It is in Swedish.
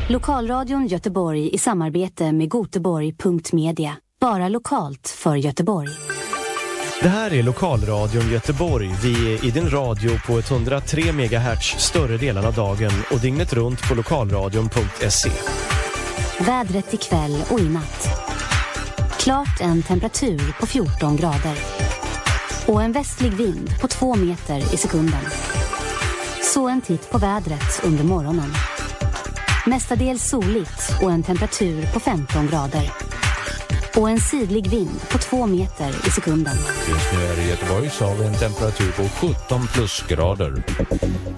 Lokalradion Göteborg i samarbete med Göteborg.media. Bara lokalt för Göteborg. Det här är Lokalradion Göteborg. Vi är i din radio på 103 MHz större delen av dagen och dygnet runt på lokalradion.se. Vädret ikväll och i natt. Klart en temperatur på 14 grader. Och en västlig vind på 2 meter i sekunden. Så en titt på vädret under morgonen. Mestadels soligt och en temperatur på 15 grader. Och en sydlig vind på 2 meter i sekunden. Just nu är det i Göteborg så har vi en temperatur på 17 plusgrader.